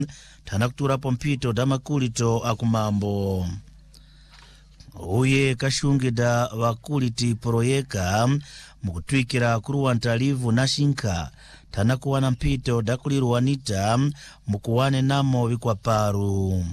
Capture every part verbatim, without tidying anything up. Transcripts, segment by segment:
tanakutura pompito damakulito akumambo. Uye kashungida wakuliti proyeka mukutwikira kuruwa ntalivu na shinka tanakuwana mpito dakuliruwanita mukuwane namo vikwa paru.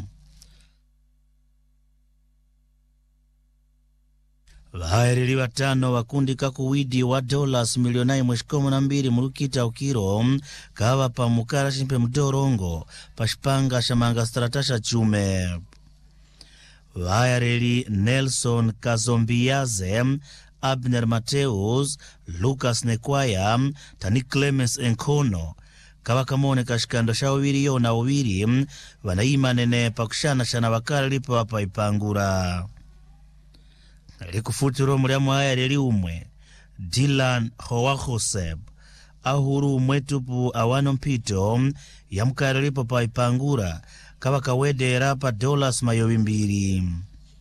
Vahereri watano wakundika kuwidi wa dollars milioni mweshikomu na mbili mulukita ukiro kawa pa mukara shimpe mdorongo pashipanga shamanga stratasha chume. Vahereri Nelson Kazombiaze, Abner Mateus, Lucas Nekwaya, Tani Clemens Enkono kawa kamone kashikando sha uviri yo na uviri wanaima nene pakushana shana wakara lipo wapa ipangura. Likufutiro mliamu haya lili umwe Dylan Howahoseb ahuru umwetupu awano mpito ya mkara lipo pa ipangura kawa kawede rapa dollars mayowi mbili.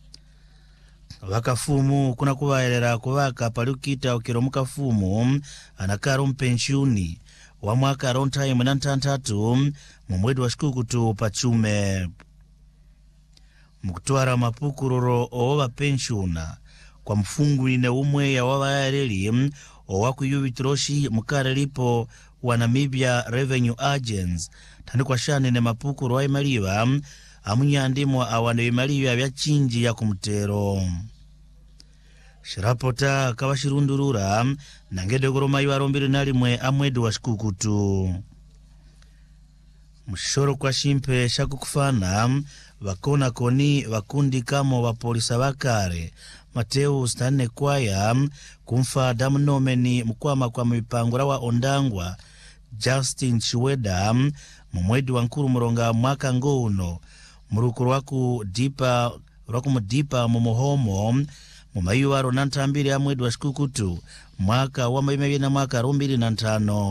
Wakafumu kuna kuwaelera kuwaka palukita ukiro mkafumu anakaro mpenshuni wa mwaka rontai mnantantatu mumwedu wa shikukutu pachume. Mkutuara mapukuroro owa penshuna kwa mfungu ine umwe ya wawa ya reli owaku yuwi troshi mkare lipo wa Namibia Revenue Agents tani kwa shani ne mapukuro wa imaliwa amunyandimwa awane imaliwa vya chinji ya kumtero. Shirapota kawa shirundurura na ngedogoro mayu arombiri nalimwe amwedu wa shikukutu. Mshoro kwa shimpe shakukufana wakona koni wakundi kamo wa polisa wakare Mateus Tane Kwaya kumfa damu nomeni mkwama kwa mipangura wa ondangwa Justin Chiweda mumwedu wa nkuru muronga mwaka ngouno murukuru waku dipa waku mudipa mumuhomo mumayu waro nantambiri ya mwedu wa shikukutu mwaka wa maimewina mwaka rumbiri na ntano.